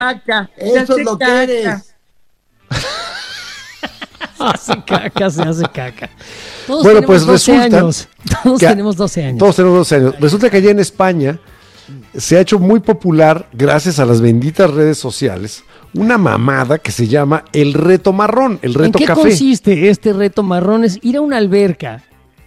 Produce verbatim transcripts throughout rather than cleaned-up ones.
caca. Eso es lo caca. que eres. Hace caca, se hace caca. Todos Bueno, tenemos pues doce resulta años. Todos que- tenemos doce años. Todos tenemos doce años. Resulta que allá en España se ha hecho muy popular, gracias a las benditas redes sociales, una mamada que se llama el reto marrón, el ¿En reto qué café. consiste este reto marrón? Es ir a una alberca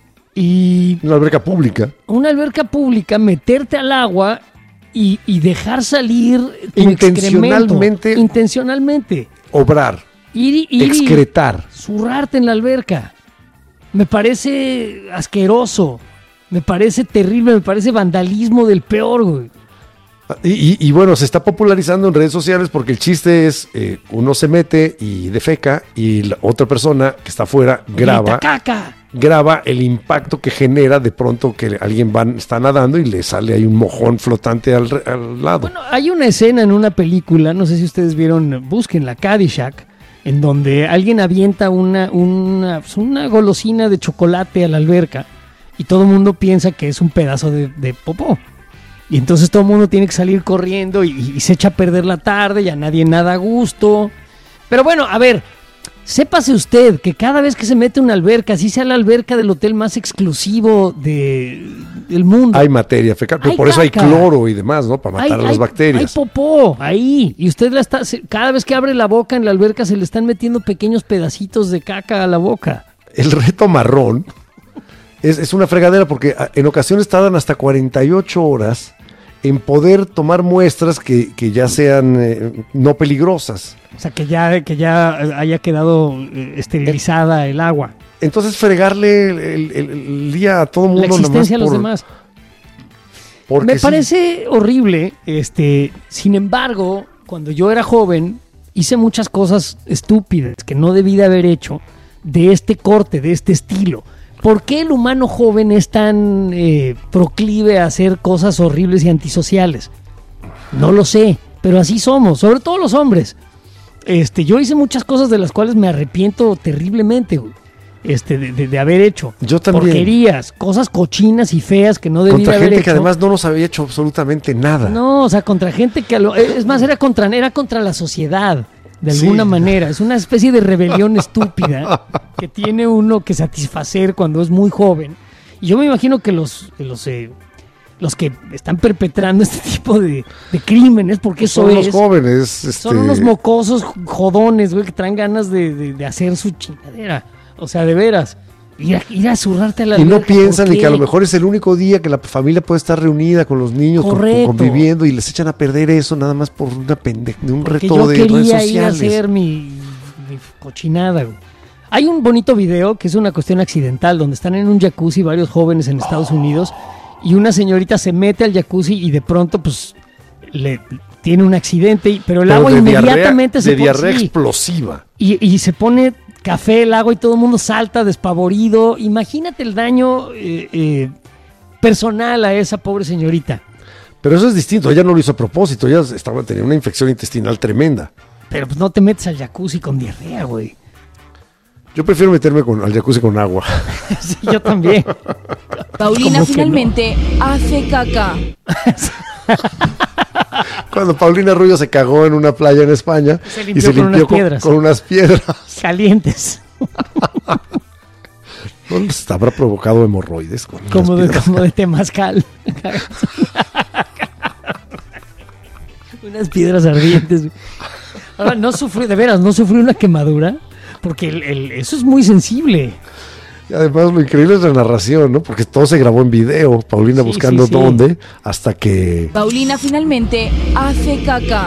y Una alberca pública. una alberca pública, meterte al agua y, y dejar salir tu Intencionalmente. excremento. Intencionalmente. Obrar, Ir, y- ir y excretar. zurrarte en la alberca. Me parece asqueroso. Me parece terrible. Me parece vandalismo del peor, güey. Y, y- y bueno, se está popularizando en redes sociales porque el chiste es, eh, uno se mete y defeca y la otra persona que está afuera graba, Grita, caca. graba el impacto que genera de pronto que alguien va, está nadando y le sale ahí un mojón flotante al, re- al lado. Bueno, hay una escena en una película, no sé si ustedes vieron, busquen la Caddyshack, en donde alguien avienta una, una, pues, una golosina de chocolate a la alberca y todo el mundo piensa que es un pedazo de, de popó. Y entonces todo el mundo tiene que salir corriendo y, y se echa a perder la tarde y a nadie nada a gusto. Pero bueno, a ver, sépase usted que cada vez que se mete una alberca, así sea la alberca del hotel más exclusivo de, del mundo, Hay materia fecal, pero Hay por eso hay caca. cloro y demás, ¿no? Para matar a las hay bacterias. popó ahí. Y usted la está, se- cada vez que abre la boca en la alberca se le están metiendo pequeños pedacitos de caca a la boca. El reto marrón es, es una fregadera porque a- en ocasiones tardan hasta cuarenta y ocho horas en poder tomar muestras que, que ya sean eh, no peligrosas. O sea, que ya, que ya haya quedado eh, esterilizada el agua. Entonces fregarle el, el- el- el día a todo el La mundo existencia a los por- demás. porque Me sí. parece horrible. Este, sin embargo, cuando yo era joven, hice muchas cosas estúpidas que no debí de haber hecho de este corte, de este estilo. ¿Por qué el humano joven es tan eh, proclive a hacer cosas horribles y antisociales? No lo sé, pero así somos, sobre todo los hombres. Este, yo hice muchas cosas de las cuales me arrepiento terriblemente, güey. Este, de, de- de haber hecho. Yo también. Porquerías, cosas cochinas y feas que no debí Contra de haber gente hecho. que además no nos había hecho absolutamente nada. No, o sea, contra gente que... a lo- es más, era contra, era contra la sociedad, de Sí. alguna manera. Es una especie de rebelión estúpida que tiene uno que satisfacer cuando es muy joven. Y yo me imagino que los, que los, eh, los que están perpetrando este tipo de, de crímenes, porque eso Son es... los jóvenes. Este, Son unos mocosos jodones, güey, que traen ganas de, de- de hacer su chingadera. O sea, de veras. Ir a, ir a zurrarte a la y no alberca, piensan ¿por ni que a lo qué? mejor es el único día que la familia puede estar reunida con los niños, con- Correcto. conviviendo, y les echan a perder eso nada más por una pende de un Que reto yo de redes quería ir a sociales. hacer mi, mi cochinada, güey. Hay un bonito video que es una cuestión accidental, donde están en un jacuzzi varios jóvenes en Estados Unidos y una señorita se mete al jacuzzi y de pronto, pues, le tiene un accidente, y- pero el Pero agua de inmediatamente diarrea, se de pone diarrea sí, explosiva. y, y se pone café el agua y todo el mundo salta despavorido. Imagínate el daño eh, eh, personal a esa pobre señorita. Pero eso es distinto, ella no lo hizo a propósito, ella estaba tenía una infección intestinal tremenda. Pero pues no te metes al jacuzzi con diarrea, güey. Yo prefiero meterme con, al jacuzzi con agua. Sí, yo también. Paulina ¿Cómo que finalmente hace caca. Cuando Paulina Rubio se cagó en una playa en España Se y limpió se con unas limpió con, piedras. con unas piedras. Calientes. ¿No les habrá provocado hemorroides? Con Como las de, piedras? como de temazcal. Unas piedras ardientes. güey. Ahora, no sufrí, de veras, no sufrí una quemadura. Porque el- el- eso es muy sensible. Y además lo increíble es la narración, ¿no? Porque todo se grabó en video, Paulina Sí, buscando sí, sí. dónde, hasta que... Paulina finalmente hace caca.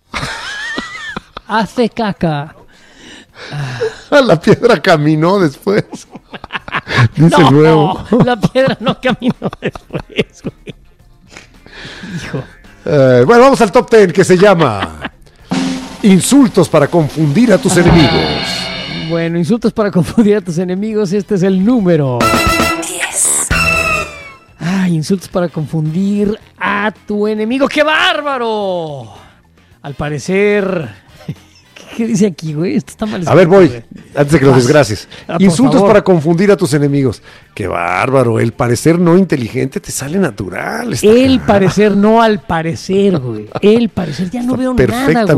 Hace caca. La piedra caminó después. Dice No, luego. la piedra no caminó después, güey. Hijo. Eh, bueno, vamos al top ten que se llama Insultos para confundir a tus enemigos. Bueno, insultos para confundir a tus enemigos. Este es el número diez. Ay, insultos para confundir a tu enemigo. ¡Qué bárbaro! Al parecer, ¿Qué dice aquí, güey? Esto está mal. A ver, voy, güey. antes de que lo Vas. desgracies. Ah, por Insultos favor. para confundir a tus enemigos. Qué bárbaro, el parecer no inteligente te sale natural. está El cabrón. parecer, no al parecer, güey. El parecer, ya no Está veo nada, güey.